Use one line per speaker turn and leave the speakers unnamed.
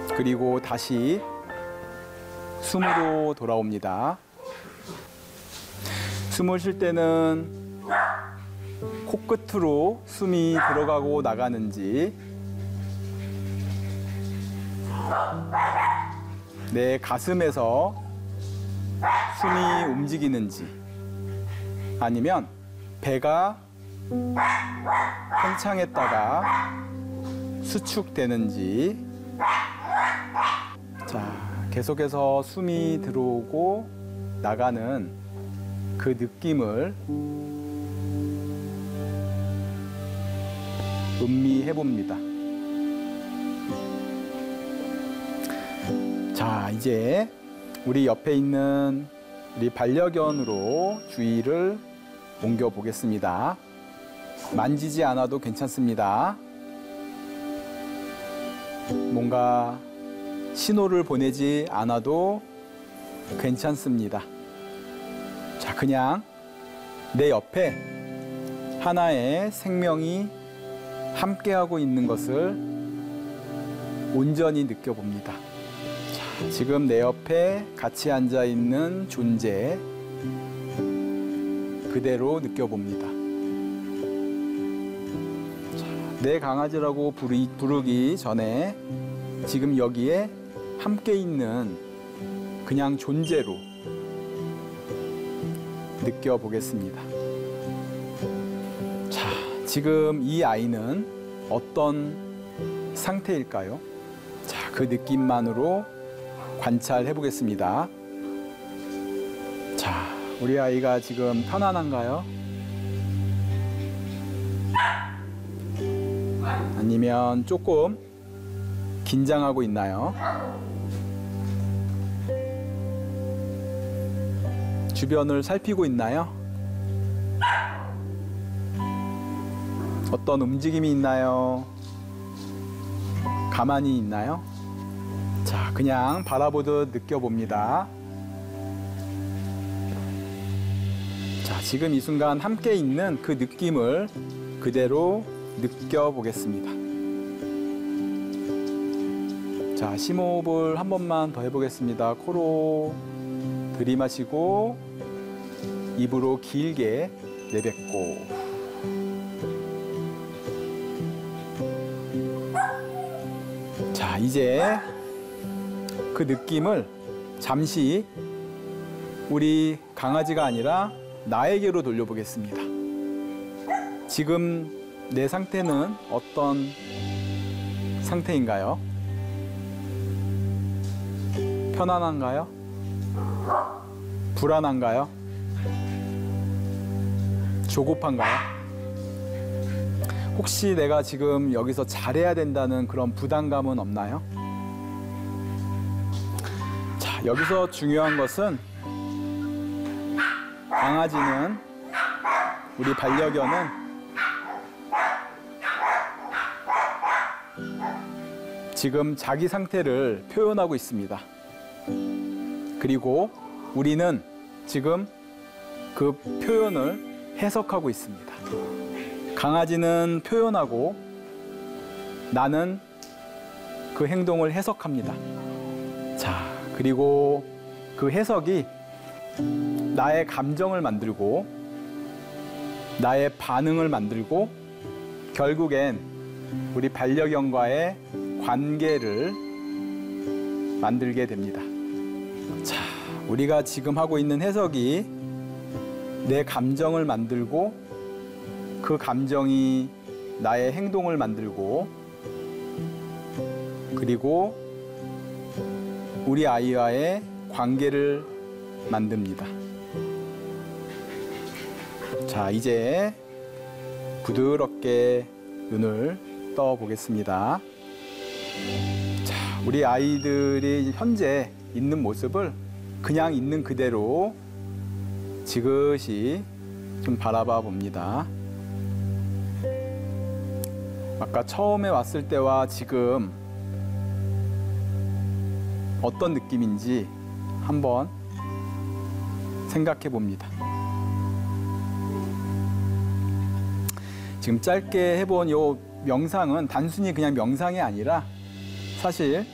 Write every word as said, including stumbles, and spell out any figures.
그리고 다시 숨으로 돌아옵니다. 숨을 쉴 때는 코끝으로 숨이 들어가고 나가는지, 내 가슴에서 숨이 움직이는지, 아니면 배가 한창했다가 수축되는지. 자, 계속해서 숨이 들어오고 나가는 그 느낌을 음미해 봅니다. 자, 이제 우리 옆에 있는 우리 반려견으로 주의를 옮겨 보겠습니다. 만지지 않아도 괜찮습니다. 뭔가 신호를 보내지 않아도 괜찮습니다. 자, 그냥 내 옆에 하나의 생명이 함께하고 있는 것을 온전히 느껴봅니다. 자, 지금 내 옆에 같이 앉아 있는 존재 그대로 느껴봅니다. 자, 내 강아지라고 부르, 부르기 전에 지금 여기에 함께 있는 그냥 존재로 느껴보겠습니다. 자, 지금 이 아이는 어떤 상태일까요? 자, 그 느낌만으로 관찰해 보겠습니다. 자, 우리 아이가 지금 편안한가요? 아니면 조금 긴장하고 있나요? 주변을 살피고 있나요? 어떤 움직임이 있나요? 가만히 있나요? 자, 그냥 바라보듯 느껴봅니다. 자, 지금 이 순간 함께 있는 그 느낌을 그대로 느껴보겠습니다. 자, 심호흡을 한 번만 더 해보겠습니다. 코로 들이마시고 입으로 길게 내뱉고. 자, 이제 그 느낌을 잠시 우리 강아지가 아니라 나에게로 돌려보겠습니다. 지금 내 상태는 어떤 상태인가요? 편안한가요? 불안한가요? 조급한가요? 혹시 내가 지금 여기서 잘해야 된다는 그런 부담감은 없나요? 자, 여기서 중요한 것은 강아지는, 우리 반려견은 지금 자기 상태를 표현하고 있습니다. 그리고 우리는 지금 그 표현을 해석하고 있습니다. 강아지는 표현하고 나는 그 행동을 해석합니다. 자, 그리고 그 해석이 나의 감정을 만들고 나의 반응을 만들고 결국엔 우리 반려견과의 관계를 만들게 됩니다. 자, 우리가 지금 하고 있는 해석이 내 감정을 만들고 그 감정이 나의 행동을 만들고 그리고 우리 아이와의 관계를 만듭니다. 자, 이제 부드럽게 눈을 떠 보겠습니다. 자, 우리 아이들이 현재 있는 모습을 그냥 있는 그대로 지그시 좀 바라봐 봅니다. 아까 처음에 왔을 때와 지금 어떤 느낌인지 한번 생각해 봅니다. 지금 짧게 해본 이 명상은 단순히 그냥 명상이 아니라 사실